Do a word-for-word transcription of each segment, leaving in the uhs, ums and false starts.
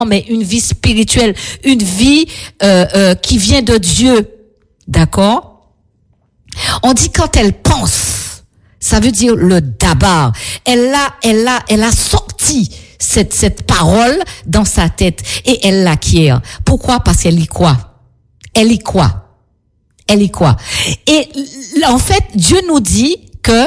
mais une vie spirituelle, une vie euh, euh, qui vient de Dieu. D'accord? On dit quand elle pense, ça veut dire le dabar. Elle a, elle a, elle a sorti cette cette parole dans sa tête et elle l'acquiert. Pourquoi? Parce qu'elle y croit. Elle y croit. Elle y croit. Et en fait, Dieu nous dit que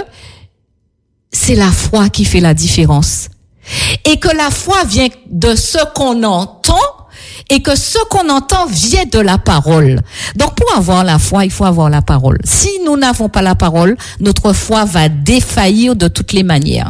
c'est la foi qui fait la différence. Et que la foi vient de ce qu'on entend et que ce qu'on entend vient de la parole. Donc pour avoir la foi, il faut avoir la parole. Si nous n'avons pas la parole, notre foi va défaillir de toutes les manières.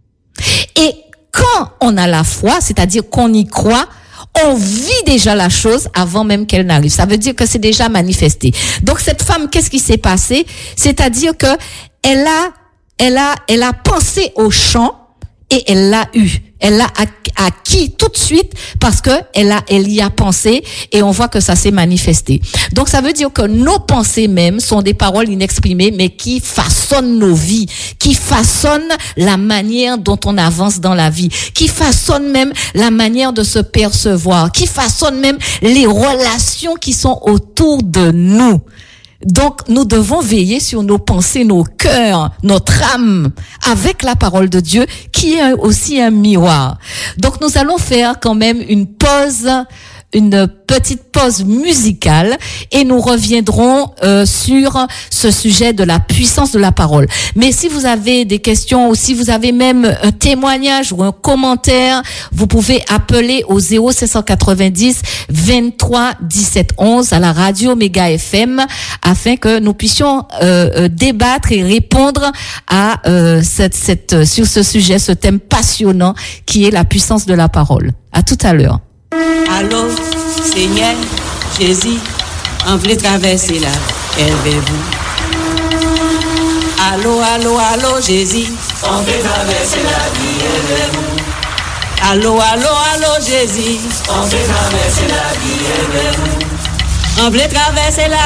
Et quand on a la foi, c'est-à-dire qu'on y croit, on vit déjà la chose avant même qu'elle n'arrive. Ça veut dire que c'est déjà manifesté. Donc cette femme, qu'est-ce qui s'est passé? C'est-à-dire que elle a, elle a, elle a pensé au champ et elle l'a eu. Elle l'a acquis tout de suite parce que elle a, elle y a pensé et on voit que ça s'est manifesté. Donc ça veut dire que nos pensées même sont des paroles inexprimées mais qui façonnent nos vies, qui façonnent la manière dont on avance dans la vie, qui façonnent même la manière de se percevoir, qui façonnent même les relations qui sont autour de nous. Donc, nous devons veiller sur nos pensées, nos cœurs, notre âme, avec la parole de Dieu, qui est aussi un miroir. Donc, nous allons faire quand même une pause, une petite pause musicale, et nous reviendrons euh, sur ce sujet de la puissance de la parole. Mais si vous avez des questions, ou si vous avez même un témoignage ou un commentaire, vous pouvez appeler au zéro cinq cent quatre-vingt-dix vingt-trois dix-sept onze à la radio Méga F M, afin que nous puissions euh, euh, débattre et répondre à euh, cette, cette sur ce sujet, ce thème passionnant qui est la puissance de la parole. À tout à l'heure. Allô, Seigneur Jésus, on veut traverser la élevez-vous. Allô, allô, allô, Jésus, on veut traverser la vie, élevez-vous. Allô, allô, allô, Jésus, on veut traverser la vie, élevez-vous. On veut traverser la